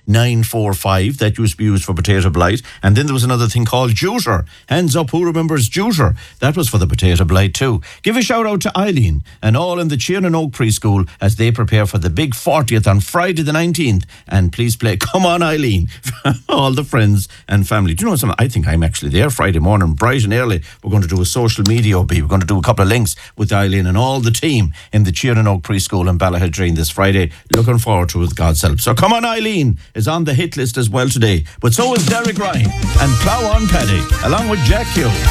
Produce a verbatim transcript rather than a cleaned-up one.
nine four five. That used to be used for potato blight. And then there was another thing called Juter. Hands up, who remembers Juter? That was for the potato blight too. Give a shout out to Eileen and all in the Tiernan Oak Preschool as they prepare for the big fortieth on Friday the nineteenth. And please play Come On Eileen for all the friends and family. Do you know something? I think I'm actually there Friday morning, bright and early. We're going to do a social media O B. We're going to do a couple of links with Eileen and all the team in the Tiernan Oak Preschool in Ballahadreen this Friday. Looking forward to it with God's help. So Come On Eileen is on the hit list as well today. But so is Derek Ryan and Plow On Paddy along with Jack Hugh.